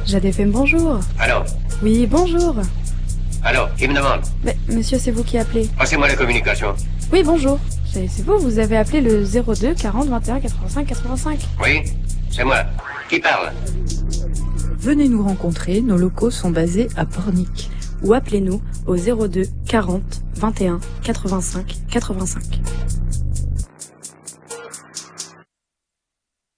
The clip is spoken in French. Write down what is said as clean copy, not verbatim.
Jade FM, bonjour. Allô? Oui, bonjour. Allô? Qui me demande? Mais, monsieur, c'est vous qui appelez. Passez-moi la communication. Oui, bonjour. C'est vous avez appelé le 02 40 21 85 85. Oui, c'est moi. Qui parle? Venez nous rencontrer, nos locaux sont basés à Pornic. Ou appelez-nous au 02 40 21 85 85.